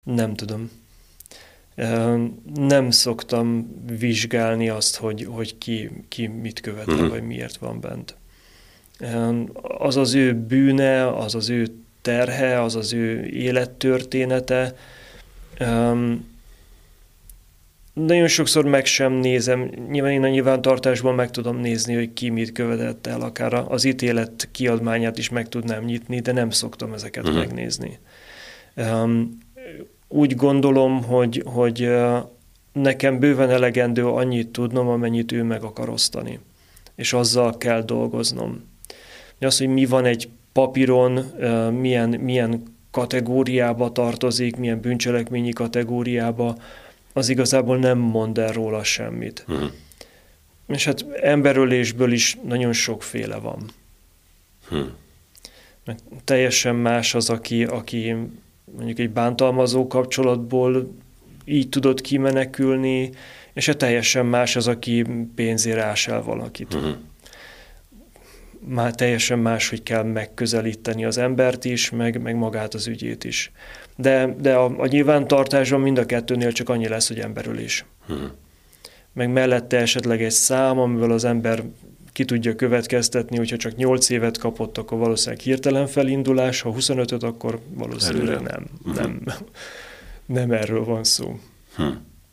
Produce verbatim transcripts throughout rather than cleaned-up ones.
Nem tudom. Nem szoktam vizsgálni azt, hogy, hogy ki, ki mit követel, uh-huh. vagy miért van bent. Az az ő bűne, az az ő terhe, az az ő élettörténete. Nagyon sokszor meg sem nézem, nyilván én a nyilvántartásban meg tudom nézni, hogy ki mit követett el, akár az ítélet kiadmányát is meg tudnám nyitni, de nem szoktam ezeket uh-huh. megnézni. Úgy gondolom, hogy, hogy nekem bőven elegendő annyit tudnom, amennyit ő meg akar osztani. És azzal kell dolgoznom. Az, hogy mi van egy papíron, milyen, milyen kategóriába tartozik, milyen bűncselekményi kategóriába, az igazából nem mond el róla semmit. Uh-huh. És hát emberölésből is nagyon sokféle van. Uh-huh. Teljesen más az, aki, aki mondjuk egy bántalmazó kapcsolatból így tudott kimenekülni, és hát teljesen más az, aki pénzért ás el valakit. Uh-huh. Már teljesen más, hogy kell megközelíteni az embert is, meg, meg magát az ügyét is. De, de a, a nyilvántartásban mind a kettőnél csak annyi lesz, hogy emberölés. Uh-huh. Meg mellette esetleg egy szám, amivel az ember ki tudja következtetni, hogyha csak nyolc évet kapott, akkor valószínűleg hirtelen felindulás, ha huszonötöt, akkor valószínűleg nem. Uh-huh. Nem, nem erről van szó. Uh-huh.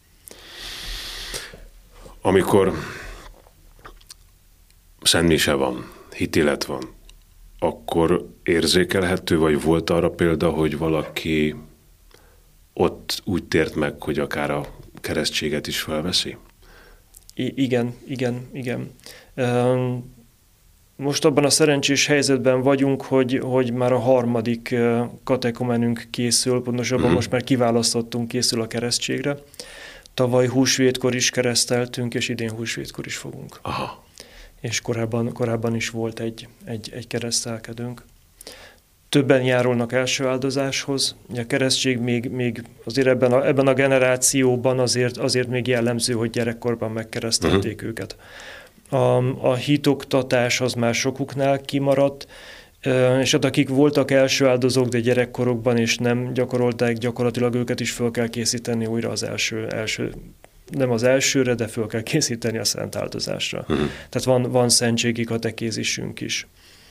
Amikor szentmise van, hitélet van, akkor érzékelhető, vagy volt arra példa, hogy valaki ott úgy tért meg, hogy akár a keresztséget is felveszi? I- igen, igen, igen. Most abban a szerencsés helyzetben vagyunk, hogy, hogy már a harmadik katekumenünk készül, pontosabban hmm. most már kiválasztottunk, készül a keresztségre. Tavaly húsvétkor is kereszteltünk, és idén húsvétkor is fogunk. Aha. És korábban, korábban is volt egy, egy, egy keresztelkedőnk. Többen járulnak első áldozáshoz. A keresztség még, még azért ebben a, ebben a generációban azért, azért még jellemző, hogy gyerekkorban megkeresztelték uh-huh. őket. A, a hitoktatás az már sokuknál kimaradt, és hát akik voltak első áldozók, de gyerekkorokban és nem gyakorolták, gyakorlatilag őket is föl kell készíteni újra az első, első nem az elsőre, de föl kell készíteni a szent áldozásra. Uh-huh. Tehát van, van szentségi katekézisünk is.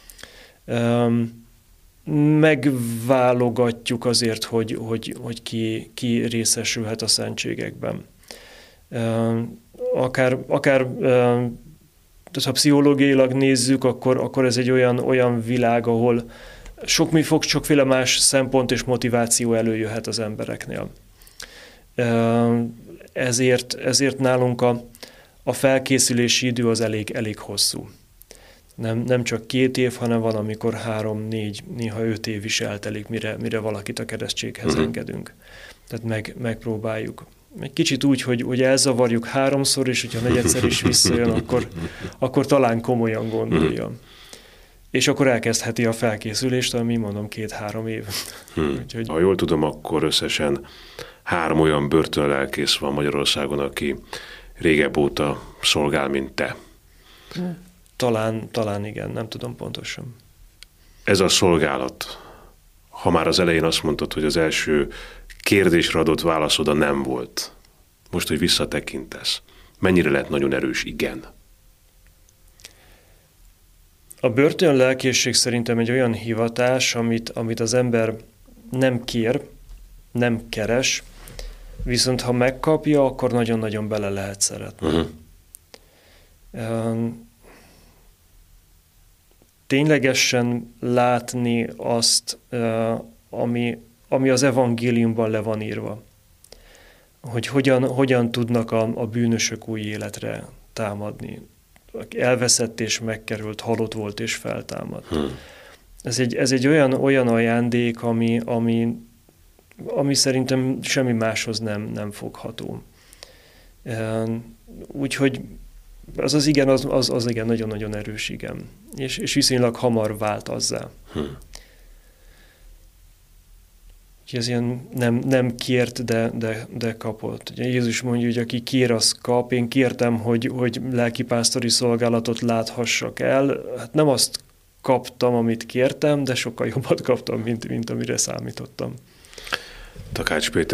Megválogatjuk azért, hogy, hogy, hogy ki, ki részesülhet a szentségekben. Akár, akár tehát ha pszichológiailag nézzük, akkor, akkor ez egy olyan, olyan világ, ahol sok mi fog, sokféle más szempont és motiváció előjöhet az embereknél. Ezért, ezért nálunk a, a felkészülési idő az elég, elég hosszú. Nem, nem csak két év, hanem van, amikor három, négy, néha öt év is eltelik, mire, mire valakit a keresztséghez uh-huh. engedünk. Tehát meg, megpróbáljuk. Egy kicsit úgy, hogy, hogy elzavarjuk háromszor, és hogyha negyedszer is visszajön, akkor, akkor talán komolyan gondolja. Hmm. És akkor elkezdheti a felkészülést, ami mondom két-három év. Hmm. Úgyhogy... Ha jól tudom, akkor összesen három olyan börtönlelkész van Magyarországon, aki régebb óta szolgál, mint te. Talán, talán igen, nem tudom pontosan. Ez a szolgálat, ha már az elején azt mondtad, hogy az első kérdésre adott válaszod a nem volt. Most, hogy visszatekintesz, mennyire lett nagyon erős igen? A börtönlelkészség szerintem egy olyan hivatás, amit, amit az ember nem kér, nem keres, viszont ha megkapja, akkor nagyon-nagyon bele lehet szeretni. Uh-huh. Ténylegesen látni azt, ami ami az evangéliumban le van írva. Hogy hogyan, hogyan tudnak a, a bűnösök új életre támadni. Elveszett és megkerült, halott volt és feltámadt. Hmm. Ez egy, ez egy olyan, olyan ajándék, ami, ami, ami szerintem semmi máshoz nem, nem fogható. Úgyhogy az az igen, az, az, az igen nagyon-nagyon erős igen. És, és viszonylag hamar vált azzá. Hmm. Úgyhogy ez ilyen nem, nem kért, de, de, de kapott. Ugye Jézus mondja, hogy aki kér, az kap. Én kértem, hogy, hogy lelkipásztori szolgálatot láthassak el. Hát nem azt kaptam, amit kértem, de sokkal jobbat kaptam, mint, mint amire számítottam. Takács Péter